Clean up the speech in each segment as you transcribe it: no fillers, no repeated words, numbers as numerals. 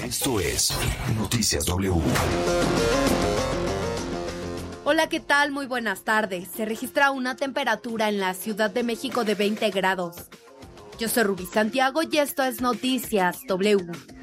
Esto es Noticias W. Hola, ¿qué tal? Muy buenas tardes. Se registra una temperatura en la Ciudad de México de 20 grados. Yo soy Rubí Santiago y esto es Noticias W.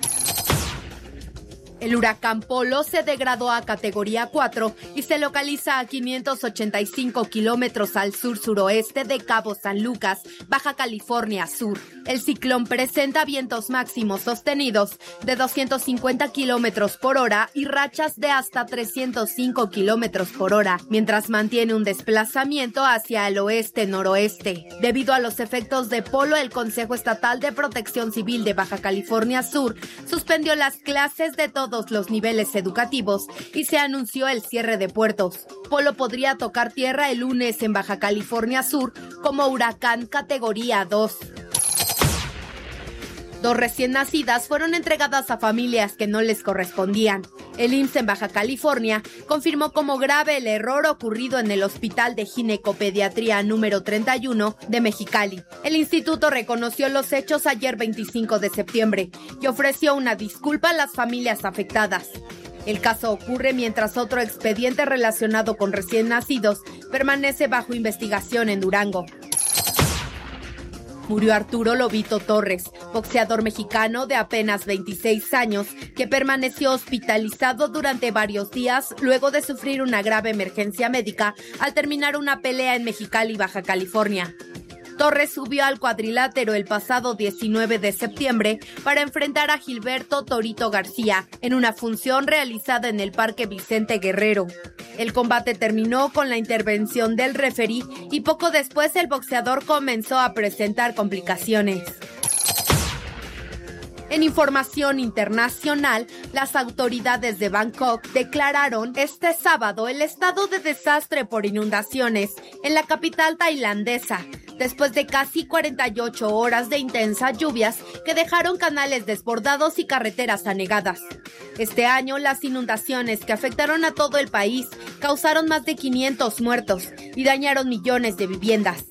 El huracán Polo se degradó a categoría 4 y se localiza a 585 kilómetros al sur-suroeste de Cabo San Lucas, Baja California Sur. El ciclón presenta vientos máximos sostenidos de 250 kilómetros por hora y rachas de hasta 305 kilómetros por hora, mientras mantiene un desplazamiento hacia el oeste-noroeste. Debido a los efectos de Polo, el Consejo Estatal de Protección Civil de Baja California Sur suspendió las clases de todos los niveles educativos y se anunció el cierre de puertos. Polo podría tocar tierra el lunes en Baja California Sur como huracán categoría 2. 2 recién nacidas fueron entregadas a familias que no les correspondían. El IMSS en Baja California confirmó como grave el error ocurrido en el Hospital de Ginecopediatría número 31 de Mexicali. El instituto reconoció los hechos ayer 25 de septiembre y ofreció una disculpa a las familias afectadas. El caso ocurre mientras otro expediente relacionado con recién nacidos permanece bajo investigación en Durango. Murió Arturo Lobito Torres, boxeador mexicano de apenas 26 años, que permaneció hospitalizado durante varios días luego de sufrir una grave emergencia médica al terminar una pelea en Mexicali, Baja California. Torres subió al cuadrilátero el pasado 19 de septiembre para enfrentar a Gilberto Torito García en una función realizada en el Parque Vicente Guerrero. El combate terminó con la intervención del referí y poco después el boxeador comenzó a presentar complicaciones. En información internacional, las autoridades de Bangkok declararon este sábado el estado de desastre por inundaciones en la capital tailandesa, después de casi 48 horas de intensas lluvias que dejaron canales desbordados y carreteras anegadas. Este año, las inundaciones que afectaron a todo el país causaron más de 500 muertos y dañaron millones de viviendas.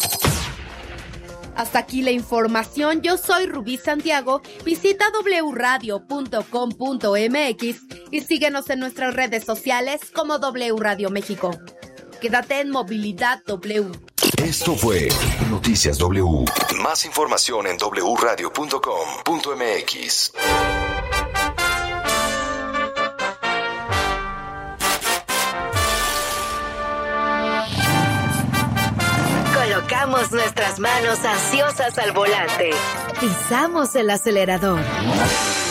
Hasta aquí la información. Yo soy Rubí Santiago. Visita wradio.com.mx y síguenos en nuestras redes sociales como W Radio México. Quédate en Movilidad W. Esto fue Noticias W. Más información en wradio.com.mx. Colocamos nuestras manos ansiosas al volante. Pisamos el acelerador.